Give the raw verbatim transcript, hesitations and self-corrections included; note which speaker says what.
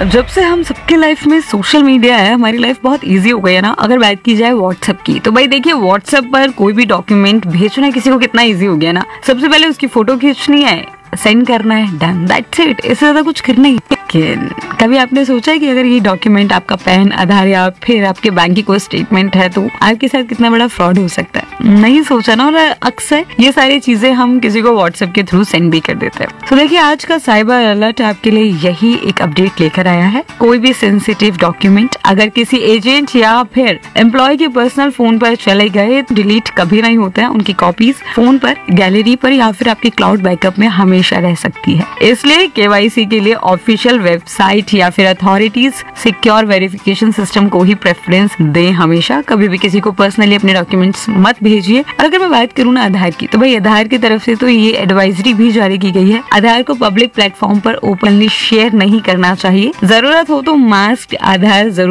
Speaker 1: जब से हम सबके लाइफ में सोशल मीडिया है, हमारी लाइफ बहुत इजी हो गई है ना। अगर बात की जाए व्हाट्सएप की, तो भाई देखिए व्हाट्सएप पर कोई भी डॉक्यूमेंट भेजना किसी को कितना इजी हो गया ना। सबसे पहले उसकी फोटो खींचनी है, सेंड करना है, डन, दैट्स इट। इससे ज्यादा कुछ करना ही। लेकिन कभी आपने सोचा है कि अगर ये डॉक्यूमेंट आपका पैन, आधार या फिर आपके बैंक की कोई स्टेटमेंट है तो आपके साथ कितना बड़ा फ्रॉड हो सकता है? नहीं सोचा ना। और अक्सर ये सारी चीजें हम किसी को व्हाट्सएप के थ्रू सेंड भी कर देते हैं। तो देखिए आज का साइबर अलर्ट आपके लिए यही एक अपडेट लेकर आया है। कोई भी सेंसिटिव डॉक्यूमेंट अगर किसी एजेंट या फिर एम्प्लॉय के पर्सनल फोन पर चले गए तो डिलीट कभी नहीं होता है। उनकी कॉपीज फोन पर, गैलरी पर या फिर आपके क्लाउड बैकअप में हमेशा रह सकती है। इसलिए केवाईसी के लिए ऑफिशियल वेबसाइट या फिर अथॉरिटीज सिक्योर वेरिफिकेशन सिस्टम को ही प्रेफरेंस दें। हमेशा कभी भी किसी को पर्सनली अपने डॉक्यूमेंट्स मत भेजिए। और अगर मैं बात करूँ ना आधार की, तो भाई आधार की तरफ से तो ये एडवाइजरी भी जारी की गई है। आधार को पब्लिक प्लेटफॉर्म पर ओपनली शेयर नहीं करना चाहिए। जरूरत हो तो मास्क आधार जरूर